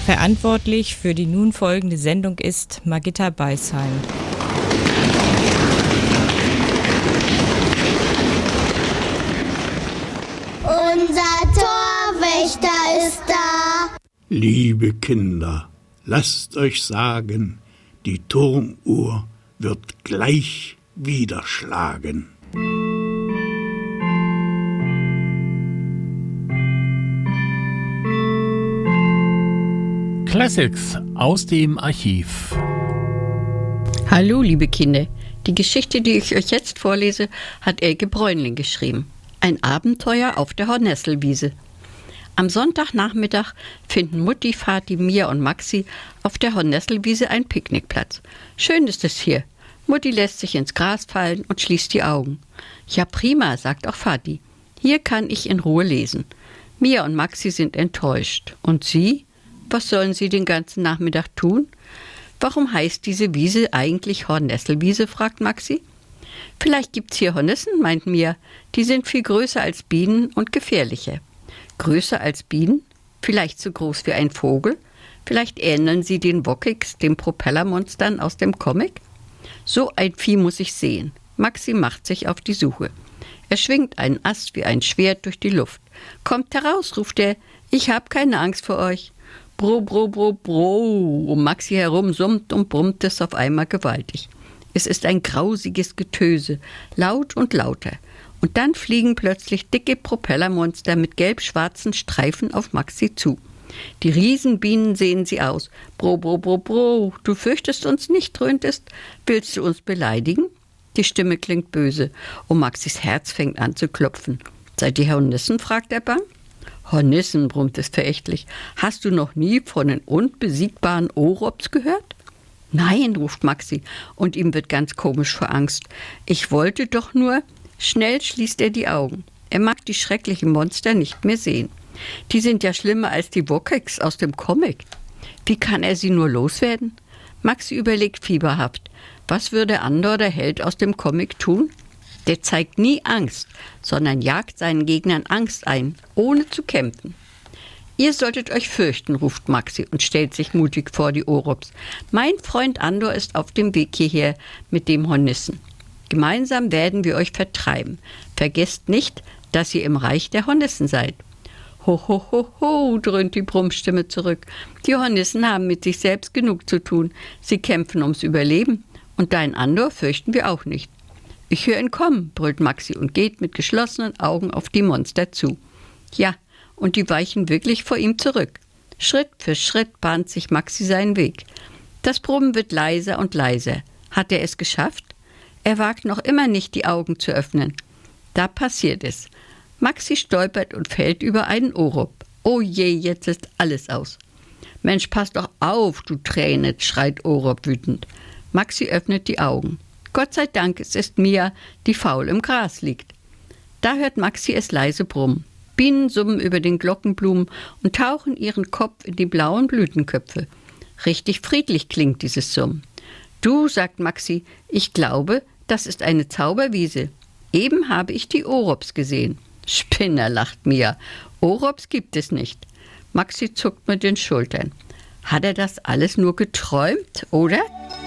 Verantwortlich für die nun folgende Sendung ist Margitta Beisheim. Unser Torwächter ist da. Liebe Kinder, lasst euch sagen, die Turmuhr wird gleich wieder schlagen. Classics aus dem Archiv. Hallo, liebe Kinder. Die Geschichte, die ich euch jetzt vorlese, hat Elke Bräunling geschrieben. Ein Abenteuer auf der Hornesselwiese. Am Sonntagnachmittag finden Mutti, Vati, Mia und Maxi auf der Hornesselwiese einen Picknickplatz. Schön ist es hier. Mutti lässt sich ins Gras fallen und schließt die Augen. Ja, prima, sagt auch Vati. Hier kann ich in Ruhe lesen. Mia und Maxi sind enttäuscht. Und Sie? Was sollen Sie den ganzen Nachmittag tun? Warum heißt diese Wiese eigentlich Hornesselwiese, fragt Maxi. Vielleicht gibt's hier Hornissen, meint Mia. Die sind viel größer als Bienen und gefährlicher. Größer als Bienen? Vielleicht so groß wie ein Vogel? Vielleicht ähneln sie den Wokkiks, den Propellermonstern aus dem Comic? So ein Vieh muss ich sehen. Maxi macht sich auf die Suche. Er schwingt einen Ast wie ein Schwert durch die Luft. Kommt heraus, ruft er. Ich hab keine Angst vor euch. Bro, bro, bro, bro. Um Maxi herum summt und brummt es auf einmal gewaltig. Es ist ein grausiges Getöse, laut und lauter. Und dann fliegen plötzlich dicke Propellermonster mit gelb-schwarzen Streifen auf Maxi zu. Die Riesenbienen sehen sie aus. Bro, bro, bro, bro. Du fürchtest uns nicht, dröhnt es. Willst du uns beleidigen? Die Stimme klingt böse. Und Maxis Herz fängt an zu klopfen. Seid ihr Hornissen? fragt er bang. Hornissen, brummt es verächtlich. Hast du noch nie von den unbesiegbaren Orops gehört? Nein, ruft Maxi, und ihm wird ganz komisch vor Angst. Ich wollte doch nur... Schnell schließt er die Augen. Er mag die schrecklichen Monster nicht mehr sehen. Die sind ja schlimmer als die Wokkiks aus dem Comic. Wie kann er sie nur loswerden? Maxi überlegt fieberhaft. Was würde Andor, der Held aus dem Comic, tun? Der zeigt nie Angst, sondern jagt seinen Gegnern Angst ein, ohne zu kämpfen. Ihr solltet euch fürchten, ruft Maxi und stellt sich mutig vor die Orops. Mein Freund Andor ist auf dem Weg hierher mit dem Hornissen. Gemeinsam werden wir euch vertreiben. Vergesst nicht, dass ihr im Reich der Hornissen seid. Ho, ho, ho, ho, dröhnt die Brummstimme zurück. Die Hornissen haben mit sich selbst genug zu tun. Sie kämpfen ums Überleben. Und dein Andor fürchten wir auch nicht. Ich höre ihn kommen, brüllt Maxi und geht mit geschlossenen Augen auf die Monster zu. Ja, und die weichen wirklich vor ihm zurück. Schritt für Schritt bahnt sich Maxi seinen Weg. Das Brummen wird leiser und leiser. Hat er es geschafft? Er wagt noch immer nicht, die Augen zu öffnen. Da passiert es. Maxi stolpert und fällt über einen Orop. Oh je, jetzt ist alles aus. Mensch, pass doch auf, du Träne, schreit Orop wütend. Maxi öffnet die Augen. Gott sei Dank, es ist Mia, die faul im Gras liegt. Da hört Maxi es leise brummen. Bienen summen über den Glockenblumen und tauchen ihren Kopf in die blauen Blütenköpfe. Richtig friedlich klingt dieses Summen. Du, sagt Maxi, ich glaube, das ist eine Zauberwiese. Eben habe ich die Orops gesehen. Spinner, lacht Mia. Orops gibt es nicht. Maxi zuckt mit den Schultern. Hat er das alles nur geträumt, oder?